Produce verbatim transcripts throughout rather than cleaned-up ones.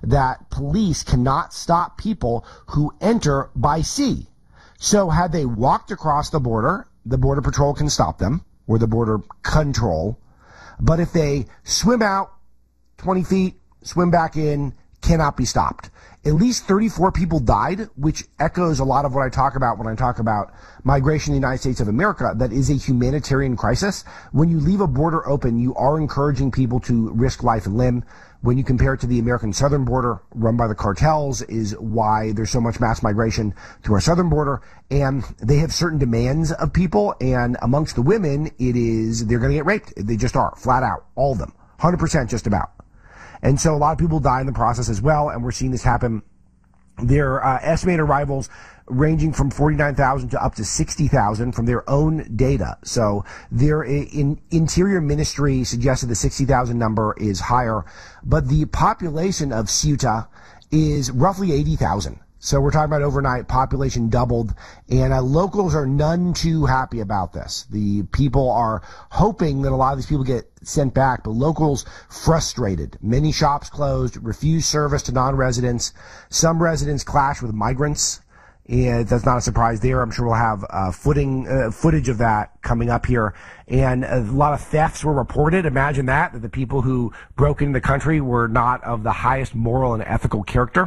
that police cannot stop people who enter by sea. So had they walked across the border, the Border Patrol can stop them, or the Border Control. But if they swim out twenty feet, swim back in, cannot be stopped. At least thirty-four people died, which echoes a lot of what I talk about when I talk about migration in the United States of America. That is a humanitarian crisis. When you leave a border open, you are encouraging people to risk life and limb. When you compare it to the American southern border run by the cartels is why there's so much mass migration to our southern border. And they have certain demands of people. And amongst the women, it is they're going to get raped. They just are, flat out, all of them, one hundred percent just about. And so a lot of people die in the process as well, and we're seeing this happen. Their uh, estimated arrivals ranging from forty-nine thousand to up to sixty thousand from their own data. So their in, Interior Ministry suggested the sixty thousand number is higher, but the population of Ceuta is roughly eighty thousand. So we're talking about overnight population doubled, and uh, locals are none too happy about this. The people are hoping that a lot of these people get sent back, but locals frustrated. Many shops closed, refused service to non-residents. Some residents clash with migrants, and that's not a surprise there. I'm sure we'll have uh, footing, uh, footage of that coming up here. And a lot of thefts were reported. Imagine that, that the people who broke into the country were not of the highest moral and ethical character.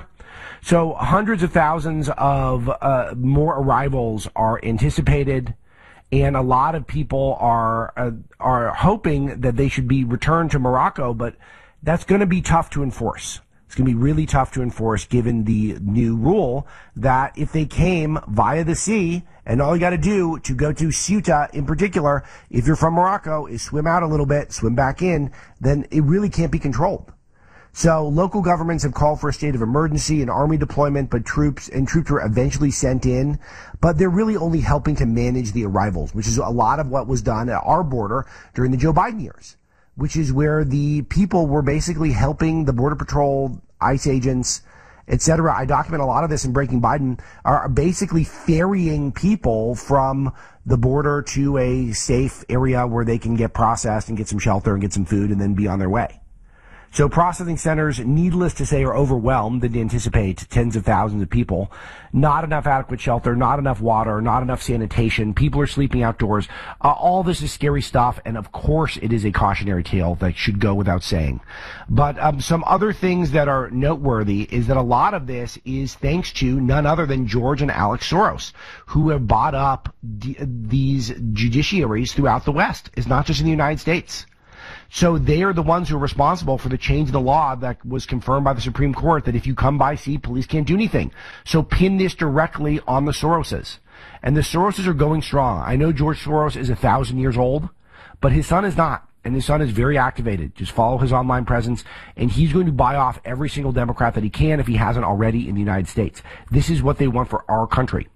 So hundreds of thousands of uh, more arrivals are anticipated, and a lot of people are uh, are hoping that they should be returned to Morocco, but that's going to be tough to enforce. It's going to be really tough to enforce given the new rule that if they came via the sea, and all you got to do to go to Ceuta in particular, if you're from Morocco, is swim out a little bit, swim back in, then it really can't be controlled. So local governments have called for a state of emergency and army deployment, but troops and troops were eventually sent in. But they're really only helping to manage the arrivals, which is a lot of what was done at our border during the Joe Biden years, which is where the people were basically helping the Border Patrol, ICE agents, et cetera. I document a lot of this in Breaking Biden, are basically ferrying people from the border to a safe area where they can get processed and get some shelter and get some food and then be on their way. So processing centers, needless to say, are overwhelmed and anticipate tens of thousands of people. Not enough adequate shelter, not enough water, not enough sanitation. People are sleeping outdoors. Uh, all this is scary stuff, and of course it is a cautionary tale that should go without saying. But um, some other things that are noteworthy is that a lot of this is thanks to none other than George and Alex Soros, who have bought up d- these judiciaries throughout the West. It's not just in the United States. So they are the ones who are responsible for the change in the law that was confirmed by the Supreme Court that if you come by sea, police can't do anything. So pin this directly on the Soroses. And the Soroses are going strong. I know George Soros is a thousand years old, but his son is not. And his son is very activated. Just follow his online presence, and he's going to buy off every single Democrat that he can if he hasn't already in the United States. This is what they want for our country.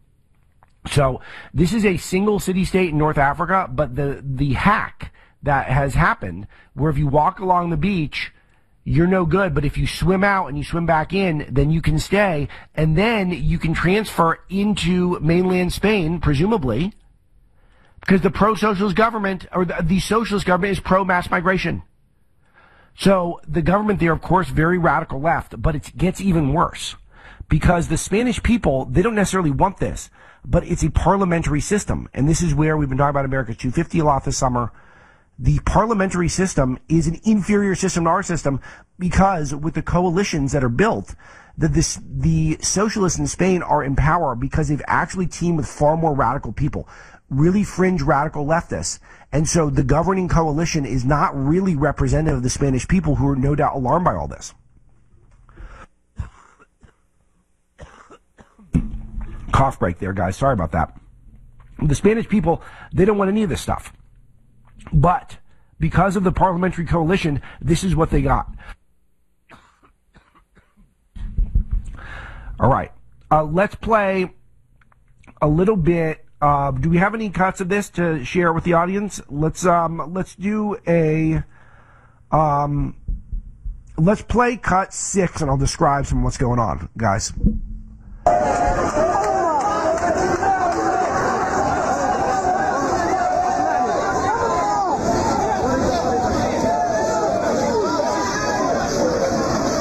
So this is a single city-state in North Africa, but the, the hack that has happened, where if you walk along the beach, you're no good, but if you swim out and you swim back in, then you can stay, and then you can transfer into mainland Spain, presumably, because the pro-socialist government, or the, the socialist government, is pro-mass migration. So the government there, of course, very radical left, but it gets even worse, because the Spanish people, they don't necessarily want this, but it's a parliamentary system, and this is where we've been talking about America's two fifty a lot this summer. The parliamentary system is an inferior system to our system because with the coalitions that are built, that this, the socialists in Spain are in power because they've actually teamed with far more radical people, really fringe radical leftists. And so the governing coalition is not really representative of the Spanish people, who are no doubt alarmed by all this. Cough break there, guys. Sorry about that. The Spanish people, they don't want any of this stuff. But because of the parliamentary coalition, this is what they got. All right. Uh, let's play a little bit. Uh, do we have any cuts of this to share with the audience? Let's um, let's do a um, let's play cut six, and I'll describe some of what's going on, guys.